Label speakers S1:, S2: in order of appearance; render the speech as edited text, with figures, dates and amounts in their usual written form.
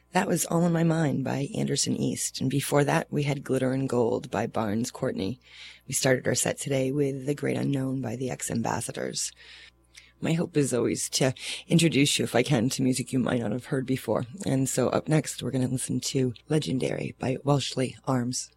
S1: That was All in My Mind by Anderson East, and before that we had Glitter and Gold by Barnes Courtney. We started our set today with The Great Unknown by the Ex-Ambassadors. My hope is always to introduce you, if I can, to music you might not have heard before, and so up next we're going to listen to Legendary by Welshly Arms.